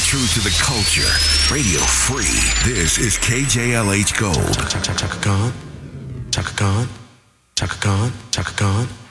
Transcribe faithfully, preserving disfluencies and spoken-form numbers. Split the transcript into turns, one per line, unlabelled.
true to the culture. Radio free. This is K J L H Gold.
Chaka Chaka Chaka Khan. Chaka Khan. Chaka Khan. Chaka Khan.